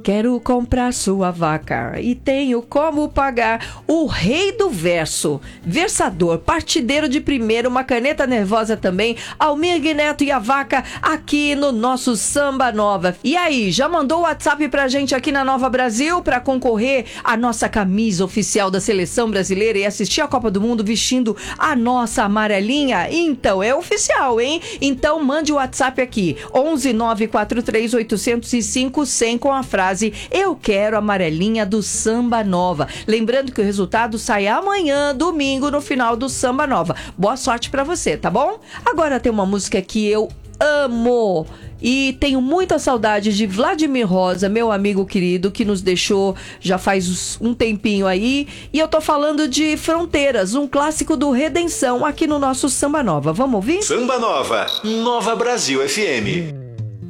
Quero comprar sua vaca e tenho como pagar. O rei do verso, versador, partideiro de primeira, uma caneta nervosa também, Almir Neto e a vaca aqui no nosso Samba Nova. E aí, já mandou o WhatsApp pra gente aqui na Nova Brasil pra concorrer à nossa camisa oficial da seleção brasileira e assistir a Copa do Mundo vestindo a nossa amarelinha? Então, é oficial, hein? Então, mande o WhatsApp aqui, 11 943 805 100 com a frase eu quero a amarelinha do Samba Nova. Lembrando que o resultado sai amanhã, domingo, no final do Samba Nova. Boa sorte pra você, tá bom? Agora tem uma música que eu amo e tenho muita saudade de Vladimir Rosa, meu amigo querido, que nos deixou já faz um tempinho aí. E eu tô falando de Fronteiras, um clássico do Redenção aqui no nosso Samba Nova. Vamos ouvir? Samba Nova, Nova Brasil FM.